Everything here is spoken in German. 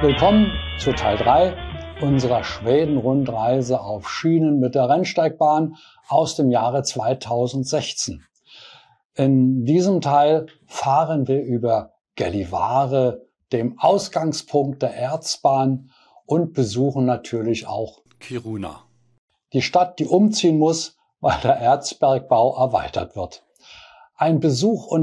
Willkommen zu Teil 3 unserer Schweden-Rundreise auf Schienen mit der Rennsteigbahn aus dem Jahre 2016. In diesem Teil fahren wir über Gällivare, dem Ausgangspunkt der Erzbahn, und besuchen natürlich auch Kiruna. Die Stadt, die umziehen muss, weil der Erzbergbau erweitert wird. Ein Besuch